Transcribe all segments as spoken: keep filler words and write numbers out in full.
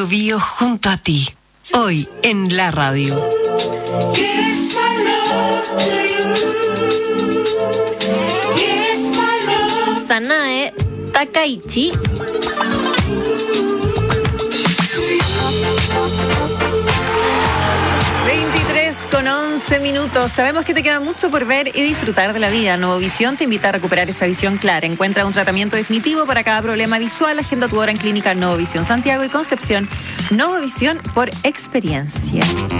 Bio Bio junto a ti, hoy en la radio. Sanae Takaichi. veintitrés con once minutos. Sabemos que te queda mucho por ver y disfrutar de la vida. Novovisión te invita a recuperar esa visión clara. Encuentra un tratamiento definitivo para cada problema visual. Agenda tu hora en Clínica Novovisión Santiago y Concepción. Novovisión por experiencia.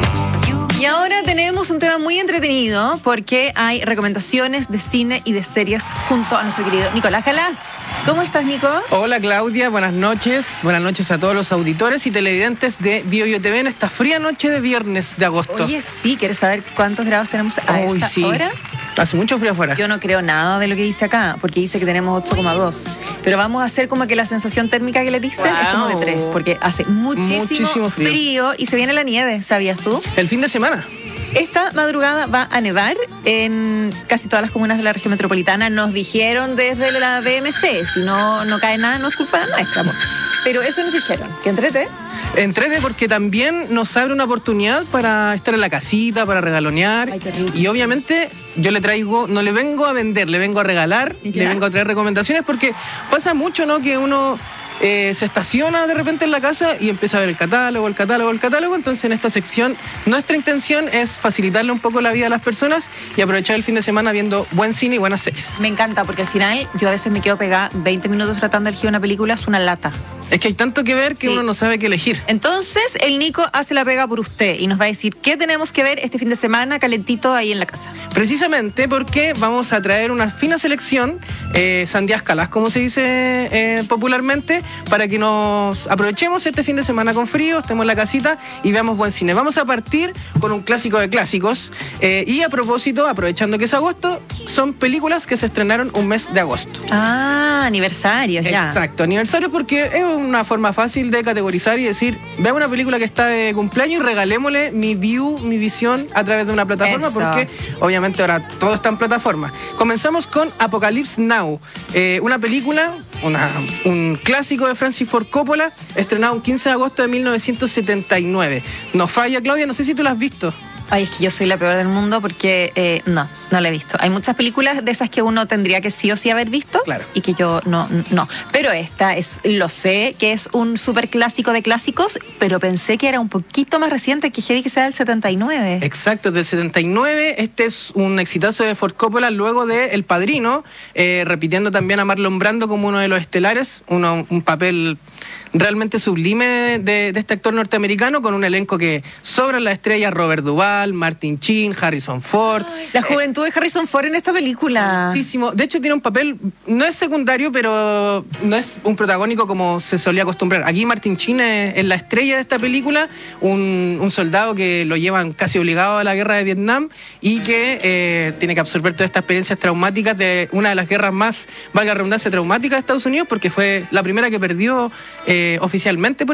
Y ahora tenemos un tema muy entretenido porque hay recomendaciones de cine y de series junto a nuestro querido Nicolás Galás. ¿Cómo estás, Nico? Hola, Claudia, buenas noches. Buenas noches a todos los auditores y televidentes de Bio Bio T V en esta fría noche de viernes de agosto. Oye, sí, ¿quieres saber cuántos grados tenemos a Uy, esta sí. hora? Hace mucho frío afuera. Yo no creo nada de lo que dice acá, porque dice que tenemos ocho coma dos. Pero vamos a hacer como que la sensación térmica que le dicen Wow. es como de tres, porque hace muchísimo, Muchísimo frío. frío y se viene la nieve, ¿sabías tú? El fin de semana. Esta madrugada va a nevar en casi todas las comunas de la región metropolitana. Nos dijeron desde la D M C, si no, no cae nada, no es culpa nuestra. Po. Pero eso nos dijeron, que entrete. Entrete porque también nos abre una oportunidad para estar en la casita, para regalonear. Ay, qué rico. Y obviamente yo le traigo, no le vengo a vender, le vengo a regalar, ¿Ya? le vengo a traer recomendaciones porque pasa mucho, ¿no? Que uno eh, se estaciona de repente en la casa y empieza a ver el catálogo, el catálogo, el catálogo. Entonces en esta sección nuestra intención es facilitarle un poco la vida a las personas y aprovechar el fin de semana viendo buen cine y buenas series. Me encanta, porque al final yo a veces me quedo pegada veinte minutos tratando de elegir una película, es una lata. Es que hay tanto que ver que Sí. uno no sabe qué elegir. Entonces, el Nico hace la pega por usted y nos va a decir qué tenemos que ver este fin de semana calentito ahí en la casa. Precisamente porque vamos a traer una fina selección, eh, sandías calas, como se dice eh, popularmente, para que nos aprovechemos este fin de semana con frío, estemos en la casita y veamos buen cine. Vamos a partir con un clásico de clásicos eh, y a propósito, aprovechando que es agosto, son películas que se estrenaron un mes de agosto. Ah, aniversarios, ya. Exacto, aniversario porque es una forma fácil de categorizar y decir, veamos una película que está de cumpleaños y regalémosle mi view, mi visión a través de una plataforma, Eso. porque obviamente ahora todo está en plataforma. Comenzamos con Apocalypse Now, eh, una película, una, un clásico de Francis Ford Coppola, estrenado un quince de agosto de mil novecientos setenta y nueve. No falla, Claudia, no sé si tú la has visto. Ay, es que yo soy la peor del mundo porque eh, no, no la he visto. Hay muchas películas de esas que uno tendría que sí o sí haber visto Claro. y que yo no, no. Pero esta es, lo sé, que es un súper clásico de clásicos, pero pensé que era un poquito más reciente, que heavy que sea del setenta y nueve. Exacto, del setenta y nueve. Este es un exitazo de Ford Coppola luego de El Padrino, eh, repitiendo también a Marlon Brando como uno de los estelares, uno, un papel realmente sublime de, de este actor norteamericano, con un elenco que sobran las estrellas: Robert Duvall, Martin Sheen, Harrison Ford. La juventud de Harrison Ford en esta película. Muchísimo. De hecho, tiene un papel, no es secundario, pero no es un protagónico como se solía acostumbrar. Aquí Martin Sheen es, es la estrella de esta película, un, un soldado que lo llevan casi obligado a la guerra de Vietnam y que eh, tiene que absorber todas estas experiencias traumáticas de una de las guerras más, valga la redundancia, traumáticas de Estados Unidos, porque fue la primera que perdió eh, oficialmente. Por